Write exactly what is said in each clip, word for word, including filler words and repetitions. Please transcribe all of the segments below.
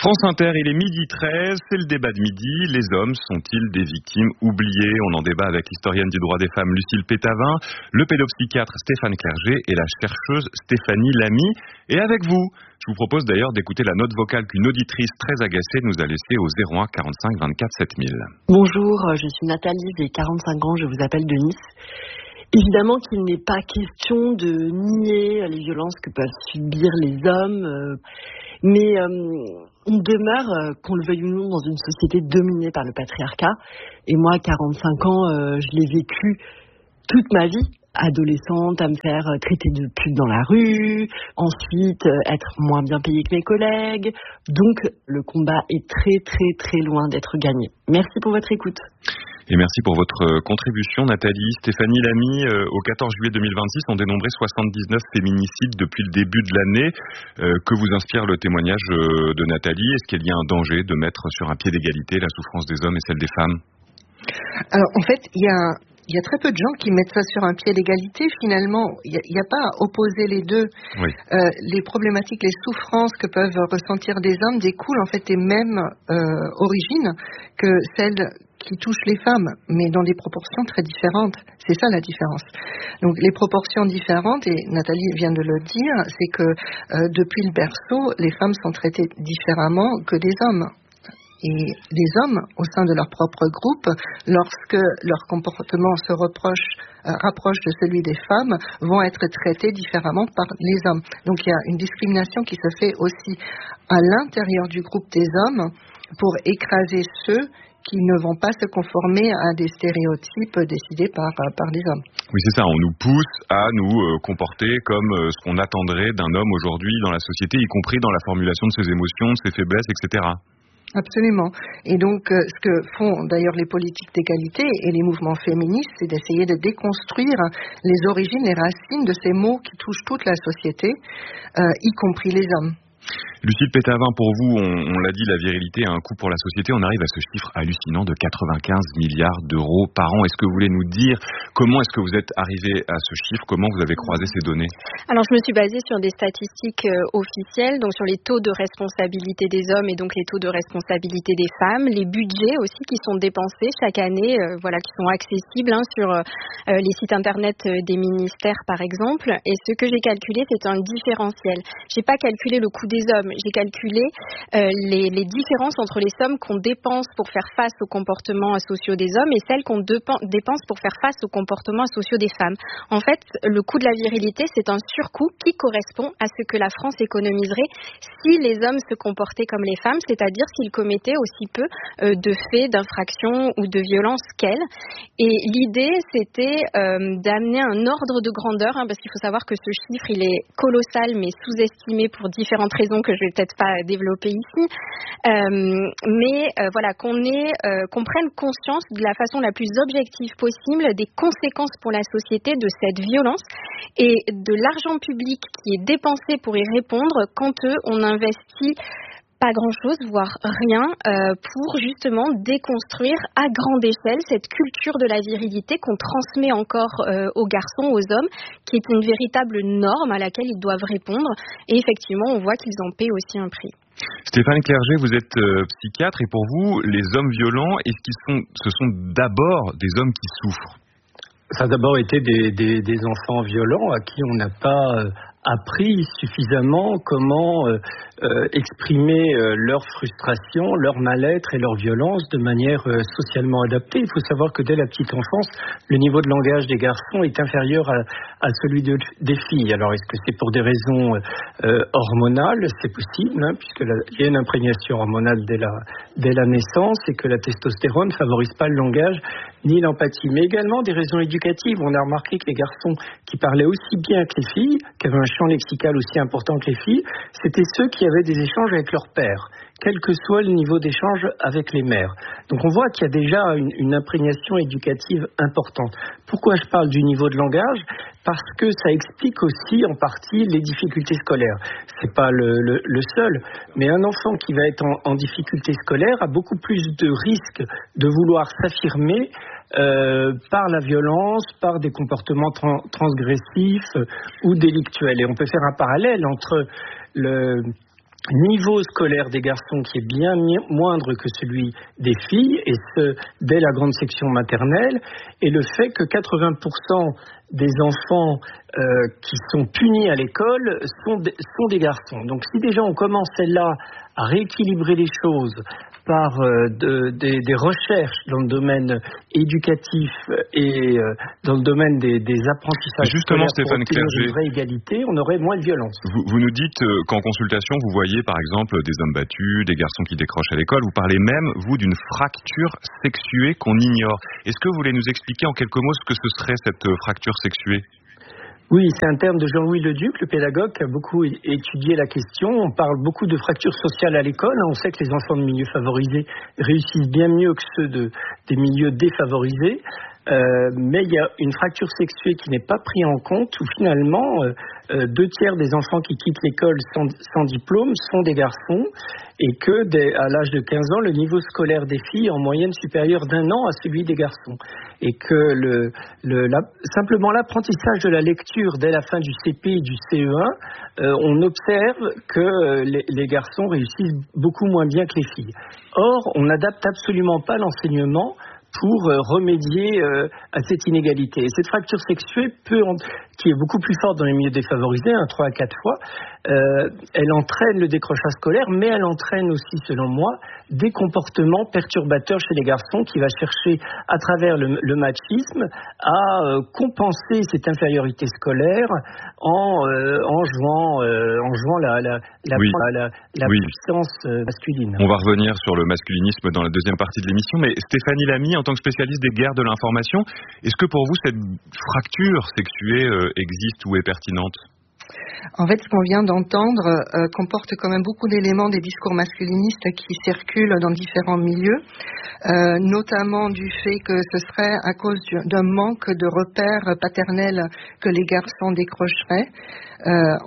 France Inter, il est midi treize, c'est le débat de midi. Les hommes sont-ils des victimes oubliées? On en débat avec l'historienne du droit des femmes Lucille Pétavin, le pédopsychiatre Stéphane Clerget et la chercheuse Stéphanie Lamy. Et avec vous, je vous propose d'ailleurs d'écouter la note vocale qu'une auditrice très agacée nous a laissée au zéro un quarante-cinq vingt-quatre sept mille. Bonjour, je suis Nathalie, j'ai quarante-cinq ans, je vous appelle de Nice. Évidemment qu'il n'est pas question de nier les violences que peuvent subir les hommes, euh, mais euh, on demeure, euh, qu'on le veuille ou non, dans une société dominée par le patriarcat. Et moi, à quarante-cinq ans, euh, je l'ai vécu toute ma vie, adolescente, à me faire traiter de pute dans la rue, ensuite euh, être moins bien payée que mes collègues. Donc, le combat est très, très, très loin d'être gagné. Merci pour votre écoute. Et merci pour votre contribution, Nathalie. Stéphanie Lamy, euh, au quatorze juillet deux mille vingt-six, on dénombrait soixante-dix-neuf féminicides depuis le début de l'année. Euh, que vous inspire le témoignage euh, de Nathalie? Est-ce qu'il y a un danger de mettre sur un pied d'égalité la souffrance des hommes et celle des femmes? Alors, en fait, il y a... Il y a très peu de gens qui mettent ça sur un pied d'égalité. Finalement, il n'y a, a pas à opposer les deux. Oui. Euh, les problématiques, les souffrances que peuvent ressentir des hommes découlent en fait des mêmes euh, origines que celles qui touchent les femmes, mais dans des proportions très différentes. C'est ça la différence. Donc les proportions différentes, et Nathalie vient de le dire, c'est que euh, depuis le berceau, les femmes sont traitées différemment que des hommes. Et les hommes, au sein de leur propre groupe, lorsque leur comportement se reproche, euh, rapproche de celui des femmes, vont être traités différemment par les hommes. Donc il y a une discrimination qui se fait aussi à l'intérieur du groupe des hommes pour écraser ceux qui ne vont pas se conformer à des stéréotypes décidés par, par les hommes. Oui, c'est ça. On nous pousse à nous euh, comporter comme euh, ce qu'on attendrait d'un homme aujourd'hui dans la société, y compris dans la formulation de ses émotions, de ses faiblesses, et cetera. Absolument. Et donc, euh, ce que font d'ailleurs les politiques d'égalité et les mouvements féministes, c'est d'essayer de déconstruire les origines, les racines de ces mots qui touchent toute la société, euh, y compris les hommes. Lucille Pétavin, pour vous, on, on l'a dit, la virilité a un coût pour la société. On arrive à ce chiffre hallucinant de quatre-vingt-quinze milliards d'euros par an. Est-ce que vous voulez nous dire comment est-ce que vous êtes arrivé à ce chiffre? Comment vous avez croisé ces données? Alors, je me suis basée sur des statistiques euh, officielles, donc sur les taux de responsabilité des hommes et donc les taux de responsabilité des femmes, les budgets aussi qui sont dépensés chaque année, euh, voilà, qui sont accessibles hein, sur euh, les sites internet des ministères, par exemple. Et ce que j'ai calculé, c'est un différentiel. J'ai pas calculé le coût des hommes. J'ai calculé euh, les, les différences entre les sommes qu'on dépense pour faire face aux comportements sociaux des hommes et celles qu'on dépense pour faire face aux comportements sociaux des femmes. En fait, le coût de la virilité, c'est un surcoût qui correspond à ce que la France économiserait si les hommes se comportaient comme les femmes, c'est-à-dire s'ils commettaient aussi peu euh, de faits, d'infractions ou de violences qu'elles. Et l'idée, c'était euh, d'amener un ordre de grandeur, hein, parce qu'il faut savoir que ce chiffre, il est colossal, mais sous-estimé pour différentes raisons que je je vais peut-être pas développer ici, euh, mais euh, voilà, qu'on ait, euh, qu'on prenne conscience de la façon la plus objective possible des conséquences pour la société de cette violence et de l'argent public qui est dépensé pour y répondre quand euh, on investit pas grand-chose, voire rien, euh, pour justement déconstruire à grande échelle cette culture de la virilité qu'on transmet encore euh, aux garçons, aux hommes, qui est une véritable norme à laquelle ils doivent répondre. Et effectivement, on voit qu'ils en paient aussi un prix. Stéphane Clerget, vous êtes euh, psychiatre et pour vous, les hommes violents, est-ce qu'ils sont, ce sont d'abord des hommes qui souffrent? Ça a d'abord été des, des, des enfants violents à qui on n'a pas euh, appris suffisamment comment euh, euh, exprimer euh, leur frustration, leur mal-être et leur violence de manière euh, socialement adaptée. Il faut savoir que dès la petite enfance, le niveau de langage des garçons est inférieur à, à celui de, des filles. Alors est-ce que c'est pour des raisons euh, hormonales? C'est possible, hein, puisque la, il y a une imprégnation hormonale dès la, dès la naissance et que la testostérone ne favorise pas le langage ni l'empathie. Mais également des raisons éducatives. On a remarqué que les garçons qui parlaient aussi bien que les filles, qui avaient un champ lexical aussi important que les filles, c'était ceux qui avaient des échanges avec leur père, quel que soit le niveau d'échange avec les mères. Donc on voit qu'il y a déjà une, une imprégnation éducative importante. Pourquoi je parle du niveau de langage? Parce que ça explique aussi en partie les difficultés scolaires. C'est pas le, le, le seul, mais un enfant qui va être en, en difficulté scolaire a beaucoup plus de risques de vouloir s'affirmer Euh, par la violence, par des comportements tra- transgressifs euh, ou délictuels. Et on peut faire un parallèle entre le, niveau scolaire des garçons qui est bien moindre que celui des filles, et ce, dès la grande section maternelle, et le fait que quatre-vingts pour cent des enfants euh, qui sont punis à l'école sont des, sont des garçons. Donc si déjà on commençait là à rééquilibrer les choses par euh, de, des, des recherches dans le domaine éducatif et euh, dans le domaine des, des apprentissages justement, scolaires Stéphane pour obtenir Clerget, une vraie égalité, on aurait moins de violence. Vous, vous nous dites euh, qu'en consultation, vous voyez par exemple des hommes battus, des garçons qui décrochent à l'école. Vous parlez même, vous, d'une fracture sexuée qu'on ignore. Est-ce que vous voulez nous expliquer en quelques mots ce que ce serait cette euh, fracture sexuée ? Oui, c'est un terme de Jean-Louis Leduc, le pédagogue, qui a beaucoup étudié la question. On parle beaucoup de fractures sociales à l'école. On sait que les enfants de milieux favorisés réussissent bien mieux que ceux de, des milieux défavorisés. Euh, mais il y a une fracture sexuée qui n'est pas prise en compte, où finalement euh, euh, deux tiers des enfants qui quittent l'école sans, sans diplôme sont des garçons, et que dès, à l'âge de quinze ans, le niveau scolaire des filles est en moyenne supérieur d'un an à celui des garçons, et que le, le, la, simplement l'apprentissage de la lecture dès la fin du C P et du C E un, euh, on observe que euh, les, les garçons réussissent beaucoup moins bien que les filles. Or, on n'adapte absolument pas l'enseignement pour euh, remédier euh, à cette inégalité. Et cette fracture sexuée, peut en... qui est beaucoup plus forte dans les milieux défavorisés, hein, trois à quatre fois, euh, elle entraîne le décrochage scolaire, mais elle entraîne aussi, selon moi, des comportements perturbateurs chez les garçons qui va chercher, à travers le, le machisme, à euh, compenser cette infériorité scolaire en, euh, en jouant, euh, en jouant la, la, la, oui. la, la oui. puissance euh, masculine. On va revenir sur le masculinisme dans la deuxième partie de l'émission, mais Stéphanie Lamy, en tant que spécialiste des guerres de l'information, est-ce que pour vous cette fracture sexuée euh, existe ou est pertinente ? En fait, ce qu'on vient d'entendre euh, comporte quand même beaucoup d'éléments des discours masculinistes qui circulent dans différents milieux, euh, notamment du fait que ce serait à cause d'un manque de repères paternels que les garçons décrocheraient. Euh,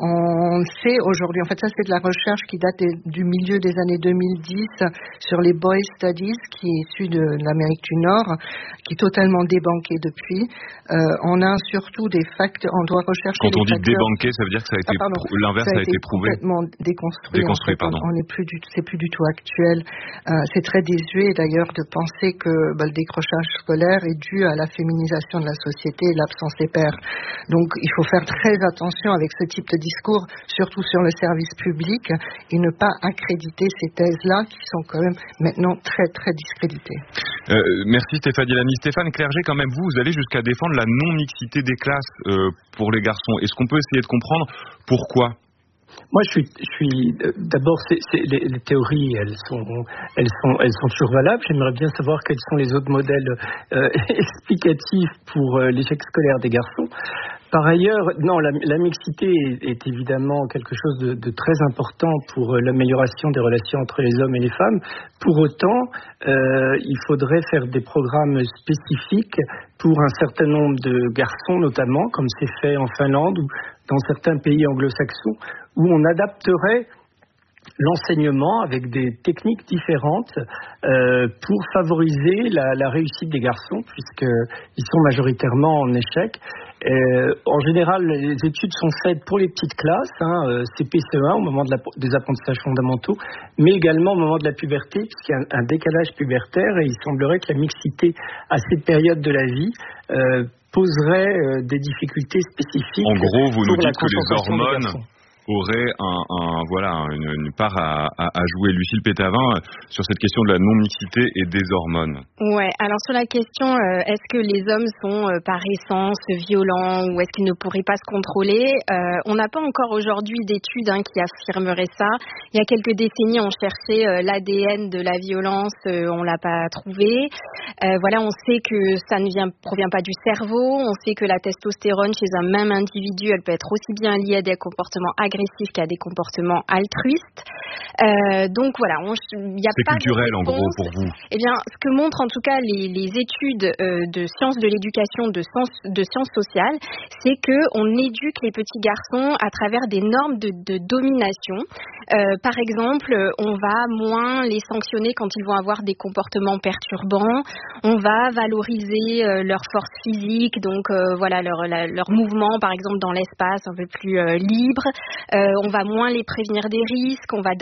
on sait aujourd'hui, en fait ça c'est de la recherche qui date des, du milieu des années deux mille dix sur les Boys Studies, qui est issu de l'Amérique du Nord, qui est totalement débanqué depuis. Euh, on a surtout des facteurs, on doit rechercher. Quand on dit facteurs... débanqué, ça veut dire que ça a été ah, prou... l'inverse ça a, a été prouvé. Complètement déconstruit. Déconstruit, en fait. pardon. On n'est plus du, c'est plus du tout actuel. Euh, c'est très désuet d'ailleurs de penser que bah, le décrochage scolaire est dû à la féminisation de la société et l'absence des pères. Donc il faut faire très attention avec ce type de discours, surtout sur le service public, et ne pas accréditer ces thèses-là qui sont quand même maintenant très très discréditées. Euh, merci Stéphanie Lamy. Stéphane Clerget, quand même vous, vous allez jusqu'à défendre la non-mixité des classes euh, pour les garçons. Est-ce qu'on peut essayer de comprendre pourquoi ? Moi, je suis, je suis d'abord, c'est, c'est, les, les théories, elles sont, elles sont, elles sont toujours valables. J'aimerais bien savoir quels sont les autres modèles euh, explicatifs pour euh, l'échec scolaire des garçons. Par ailleurs, non, la, la mixité est, est évidemment quelque chose de, de très important pour l'amélioration des relations entre les hommes et les femmes. Pour autant, euh, il faudrait faire des programmes spécifiques pour un certain nombre de garçons, notamment, comme c'est fait en Finlande ou dans certains pays anglo-saxons, où on adapterait l'enseignement avec des techniques différentes euh, pour favoriser la, la réussite des garçons, puisqu'ils sont majoritairement en échec. Euh, en général, les études sont faites pour les petites classes, hein, euh, C P C E un au moment de la, des apprentissages fondamentaux, mais également au moment de la puberté, puisqu'il y a un, un décalage pubertaire, et il semblerait que la mixité à cette période de la vie euh, poserait euh, des difficultés spécifiques. En gros, vous nous dites que les hormones aurait un, un voilà une, une part à, à, à jouer. Lucille Pétavin, sur cette question de la non-mixité et des hormones. Ouais, alors sur la question, euh, est-ce que les hommes sont euh, par essence violents ou est-ce qu'ils ne pourraient pas se contrôler, euh, on n'a pas encore aujourd'hui d'études hein, qui affirmeraient ça. Il y a quelques décennies, on cherchait euh, l'A D N de la violence, euh, on l'a pas trouvé. Euh, voilà, on sait que ça ne vient, provient pas du cerveau, on sait que la testostérone chez un même individu, elle peut être aussi bien liée à des comportements agressifs qu'à des comportements altruistes. Euh, donc voilà, il y a c'est pas culturel de en gros pour vous. Eh bien, ce que montrent en tout cas les, les études euh, de sciences de l'éducation, de sciences, de sciences sociales, c'est que on éduque les petits garçons à travers des normes de, de domination. Euh, par exemple, on va moins les sanctionner quand ils vont avoir des comportements perturbants. On va valoriser euh, leur force physique, donc euh, voilà leur, la, leur mouvement, par exemple dans l'espace un peu plus euh, libre. Euh, on va moins les prévenir des risques. On va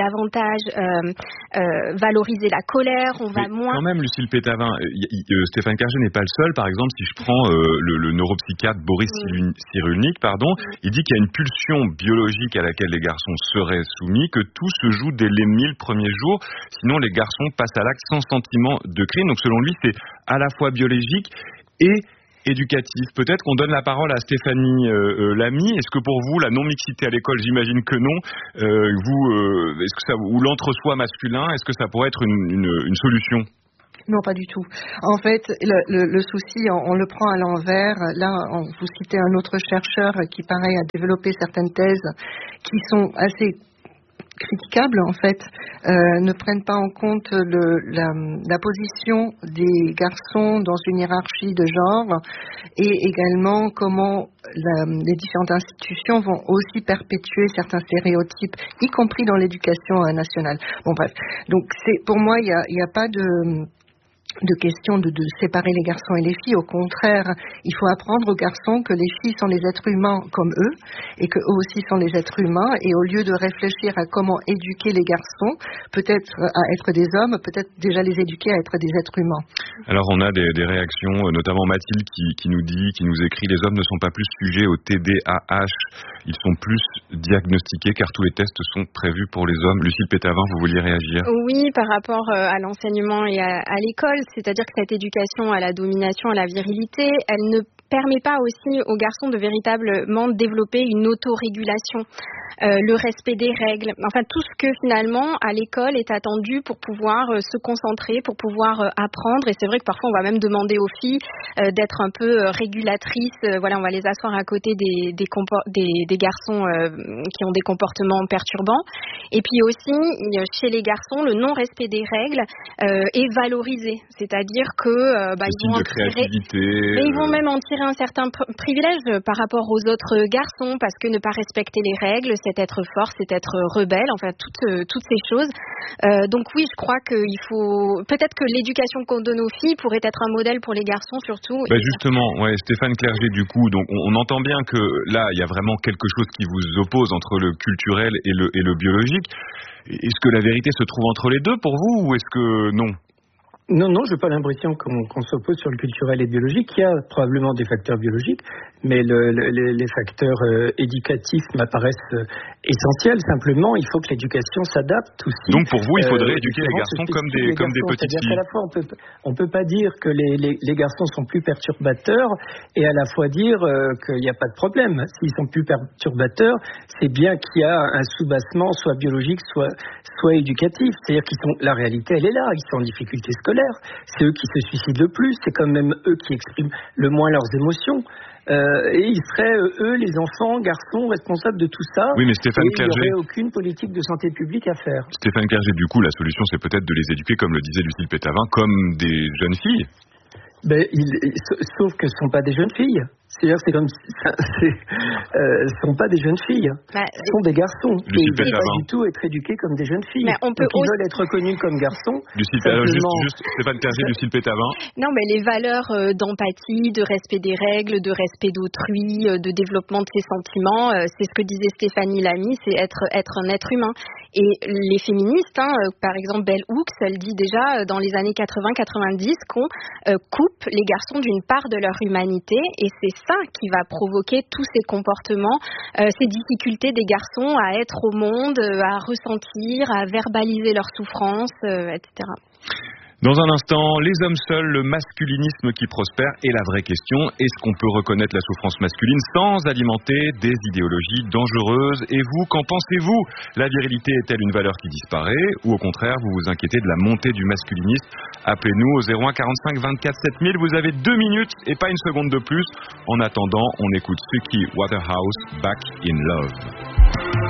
davantage euh, euh, valoriser la colère, on va Mais moins... Quand même, Lucille Pétavin, y, y, euh, Stéphane Clerget n'est pas le seul. Par exemple, si je prends euh, le, le neuropsychiatre Boris mmh. Cyrulnik, pardon, mmh. il dit qu'il y a une pulsion biologique à laquelle les garçons seraient soumis, que tout se joue dès les mille premiers jours. Sinon, les garçons passent à l'acte sans sentiment de crime. Donc, selon lui, c'est à la fois biologique et éducatif. Peut-être qu'on donne la parole à Stéphanie euh, euh, Lamy. Est-ce que pour vous, la non-mixité à l'école, j'imagine que non, euh, vous, euh, est-ce que ça, ou l'entre-soi masculin, est-ce que ça pourrait être une, une, une solution ? Non, pas du tout. En fait, le, le, le souci, on, on le prend à l'envers. Là, on, vous citez un autre chercheur qui, pareil, a développé certaines thèses qui sont assez critiquables, en fait, euh, ne prennent pas en compte le, la, la position des garçons dans une hiérarchie de genre et également comment la, les différentes institutions vont aussi perpétuer certains stéréotypes, y compris dans l'éducation nationale. Bon, bref. Donc, c'est, pour moi, il n'y a, il y a pas de... de question de, de séparer les garçons et les filles. Au contraire, il faut apprendre aux garçons que les filles sont des êtres humains comme eux et qu'eux aussi sont des êtres humains, et au lieu de réfléchir à comment éduquer les garçons, peut-être à être des hommes, peut-être déjà les éduquer à être des êtres humains. Alors on a des, des réactions, notamment Mathilde qui, qui nous dit, qui nous écrit: les hommes ne sont pas plus sujets au T D A H, ils sont plus diagnostiqués car tous les tests sont prévus pour les hommes. Lucille Pétavin, vous vouliez réagir ? Oui, par rapport à l'enseignement et à, à l'école, c'est-à-dire que cette éducation à la domination, à la virilité, elle ne permet pas aussi aux garçons de véritablement développer une autorégulation, euh, le respect des règles, enfin tout ce que finalement à l'école est attendu pour pouvoir euh, se concentrer, pour pouvoir euh, apprendre. Et c'est vrai que parfois on va même demander aux filles euh, d'être un peu euh, régulatrices. Euh, voilà, on va les asseoir à côté des, des, compor- des, des garçons euh, qui ont des comportements perturbants. Et puis aussi, chez les garçons, le non-respect des règles euh, est valorisé, c'est-à-dire que euh, bah, ils vont en tirer, mais ils vont même en tirer un certain pr- privilège par rapport aux autres garçons, parce que ne pas respecter les règles, c'est être fort, c'est être rebelle, enfin toutes, euh, toutes ces choses. Euh, donc oui, je crois qu'il faut... Peut-être que l'éducation qu'on donne aux filles pourrait être un modèle pour les garçons surtout. Bah justement, ouais, Stéphane Clerget, du coup, donc on, on entend bien que là, il y a vraiment quelque chose qui vous oppose entre le culturel et le, et le biologique. Est-ce que la vérité se trouve entre les deux pour vous, ou est-ce que non ? Non, non, je n'ai pas l'impression qu'on, qu'on s'oppose sur le culturel et le biologique. Il y a probablement des facteurs biologiques, mais le, le, les, les facteurs euh, éducatifs m'apparaissent euh, essentiels. Simplement, il faut que l'éducation s'adapte aussi. Donc pour vous, il faudrait euh, éduquer les garçons comme des, les comme garçons, des petites filles. À la fois, on peut, on peut pas dire que les, les, les garçons sont plus perturbateurs et à la fois dire euh, qu'il n'y a pas de problème. S'ils sont plus perturbateurs, c'est bien qu'il y a un soubassement, soit biologique, soit, soit éducatif. C'est-à-dire qu'ils sont, la réalité, elle est là. Ils sont en difficulté scolaire. C'est eux qui se suicident le plus, c'est quand même eux qui expriment le moins leurs émotions. Euh, et ils seraient, eux, les enfants, garçons, responsables de tout ça. Oui, mais Stéphane et Clerget, il n'y aurait aucune politique de santé publique à faire. Stéphane Clerget, du coup, la solution, c'est peut-être de les éduquer, comme le disait Lucille Pétavin, comme des jeunes filles. Ben, ils, sauf que ce ne sont pas des jeunes filles. C'est-à-dire que c'est comme, c'est, euh, ce ne sont pas des jeunes filles. Bah, ce sont des garçons. Et ils ne veulent pas du tout être éduqués comme des jeunes filles. On peut Donc ils aussi... veulent être reconnus comme garçons. Lucille, simplement... juste, juste, Stéphane Clerget, Lucille Pétavin. Non, mais les valeurs euh, d'empathie, de respect des règles, de respect d'autrui, euh, de développement de ses sentiments, euh, c'est ce que disait Stéphanie Lamy, c'est être, être un être humain. Et les féministes, hein, euh, par exemple Bell Hooks, elle dit déjà euh, dans les années quatre-vingts quatre-vingt-dix qu'on euh, coupe les garçons d'une part de leur humanité, et c'est ça qui va provoquer tous ces comportements, euh, ces difficultés des garçons à être au monde, euh, à ressentir, à verbaliser leurs souffrances, euh, et cetera. Dans un instant, les hommes seuls, le masculinisme qui prospère, et la vraie question, est-ce qu'on peut reconnaître la souffrance masculine sans alimenter des idéologies dangereuses? Et vous, qu'en pensez-vous? La virilité est-elle une valeur qui disparaît, ou au contraire, vous vous inquiétez de la montée du masculinisme? Appelez-nous au zéro un quarante-cinq vingt-quatre sept mille, vous avez deux minutes et pas une seconde de plus. En attendant, on écoute Suki Waterhouse, Back in Love.